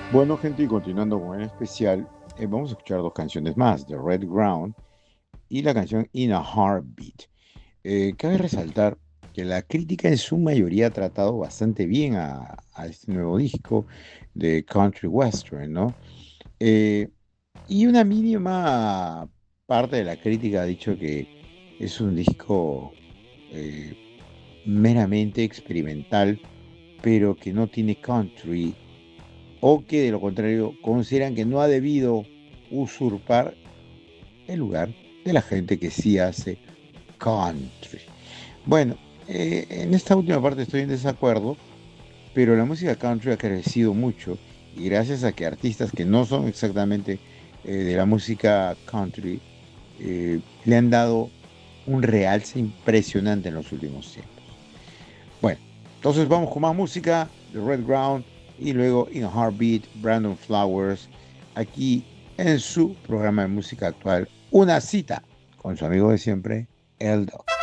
Bueno, gente, y continuando con el especial, vamos a escuchar dos canciones más, de Red Ground y la canción In a Heartbeat. Cabe resaltar que la crítica en su mayoría ha tratado bastante bien a este nuevo disco de Country Western, ¿no? Eh, y una mínima parte de la crítica ha dicho que es un disco eh, meramente experimental, pero que no tiene country o que de lo contrario consideran que no ha debido usurpar el lugar de la gente que sí hace country. Bueno, en esta última parte estoy en desacuerdo, pero la música country ha crecido mucho y gracias a que artistas que no son exactamente de la música country le han dado un realce impresionante en los últimos tiempos. Bueno, entonces vamos con más música de Red Ground y luego In a Heartbeat, Brandon Flowers, aquí en su programa de música actual, Una cita con su amigo de siempre, El Doc.